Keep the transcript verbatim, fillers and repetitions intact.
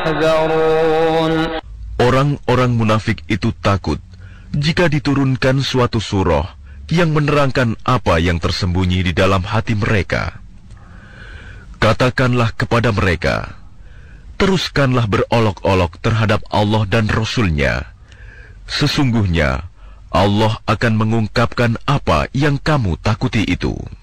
Orang-orang munafik itu takut jika diturunkan suatu surah yang menerangkan apa yang tersembunyi di dalam hati mereka. Katakanlah kepada mereka, teruskanlah berolok-olok terhadap Allah dan Rasul-Nya. Sesungguhnya Allah akan mengungkapkan apa yang kamu takuti itu.